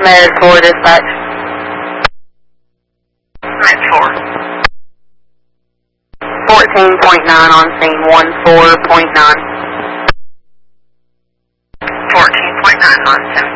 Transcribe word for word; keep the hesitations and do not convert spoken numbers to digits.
Med four dispatch. Med four. fourteen point nine on scene, one four point nine. fourteen point nine on scene.